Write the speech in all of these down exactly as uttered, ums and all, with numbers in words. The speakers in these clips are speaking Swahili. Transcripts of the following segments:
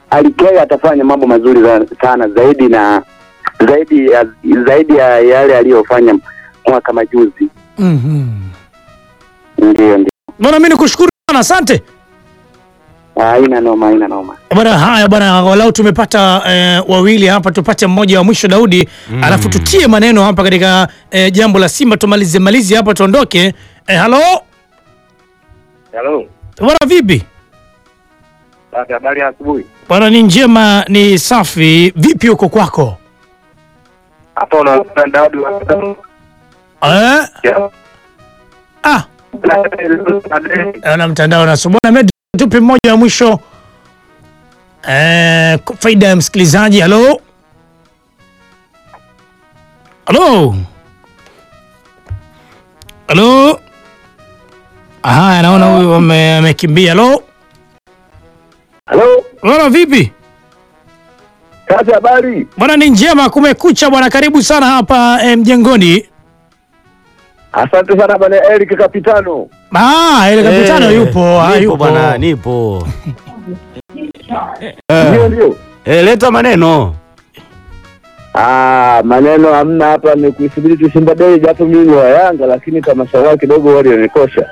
Alikea atafanya mambo mazuri sana zaidi na zaidi ya zaidi ya yale aliyofanya mwaka majuzi. Mhm. Ndio ndio. Bwana mimi nikushukuru sana, asante. Haina noma, haina noma. Bwana haya bwana, walau tumepata eh, wawili hapa, tupate mmoja wa mwisho Daudi, mm. alafu tutie maneno hapa katika eh, jambo la Simba, tumalize malizi hapa tuondoke. Eh, halo? Hello. Bwana vipi? Safi, habari ya asubuhi. Bwana ni njema, ni safi. Vipi huko kwako? Hapo na Daudi wa Eh? yeah. Ah. Ana mtandao na subona med tupe mmoja wa mwisho. Eh, faida ya msikilizaji. Halo? Halo? Halo? Aha, naona huyu amekimbia. Halo? Halo? Bwana vipi? Kazi, habari? Bwana ni njema, kumekucha bwana, karibu sana hapa eh, mjengoni. Asante sana bwana Eric Kapitano. Ah, ile Kapitano Eh, yupo, ah, nipo yupo bwana, nipo. Ndio ndio. Eh, leta maneno. Ah, maneno hamna hapa, ni kusubiri tu Simba Day, japo mimi wa Yanga lakini kama sawa kidogo walionikosha.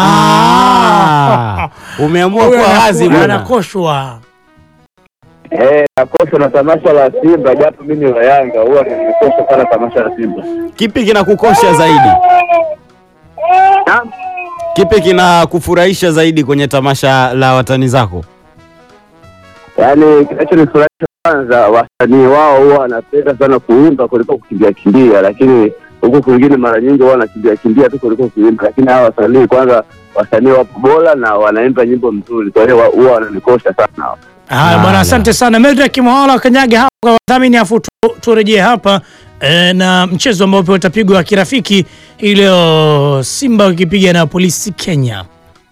Ah, umeamua kuwa wazi bwana. Anakoshwa. Eh, nakosa na tamasha la Simba, japo mimi wa Yanga huwa nikikosa sana tamasha la Simba. Kipi kinakukosha zaidi? Kipi kinakufurahisha zaidi kwenye tamasha la watani zako? Yaani kinachonifurahisha kwanza, wasanii wao huwa wanapenda sana kuimba kuliko kukimbia kimbia, lakini huko kwingine mara nyingi wao wanakimbia kimbia tu kuliko kuimba, lakini hawa wasanii kwanza, wasanii wapo bora na wanaimba nyimbo nzuri, kwa hiyo huwa wananikosha sana. Haya bwana, asante sana Meldrick Mwala Kanyage hapa kwa wadhamini, afu turejee hapa e, na mchezo ambao pia utapigwa kirafiki hii leo, Simba wakipiga na Polisi Kenya.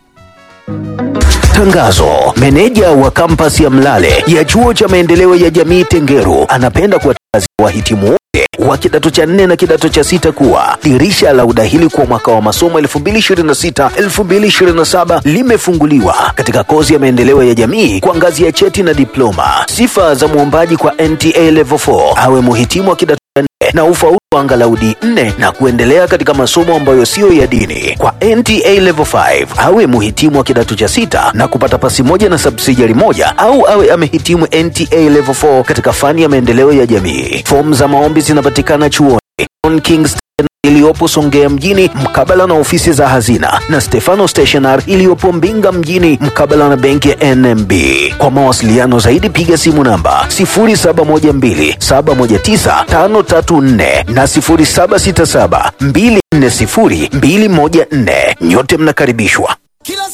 Tangazo. Meneja wa kampasi ya Mlale ya chuo cha maendeleo ya jamii Tengeru anapenda kuwatangazia wahitimu wote wa kidato cha nne na kidato cha sita kuwa dirisha la udahili kwa mwaka wa masomo elfu mbili ishirini na sita elfu mbili ishirini na saba limefunguliwa katika kozi ya maendeleo ya jamii kwa ngazi ya cheti na diploma. Sifa za muombaji kwa N T A level four awe muhitimu wa kidato cha nne na ufaulu angalau D nne na kuendelea katika masomo ambayo sio ya dini. Kwa N T A level five awe muhitimu wa kidato cha sita na kupata pasi moja na subsidiary moja, au awe amehitimu N T A level four katika fani ya maendeleo ya jamii. Fomu za maombi zinapatikana chuoni On Kings iliyopo Songea mjini mkabala na ofisi za hazina, na Stefano Stationery iliyopo Mbinga mjini mkabala na benki ya N M B. Kwa mawasiliano zaidi piga simu namba sifuri saba moja mbili saba moja tisa tano tatu nne na sifuri saba sita saba mbili nne sifuri mbili moja nne. Nyote mnakaribishwa.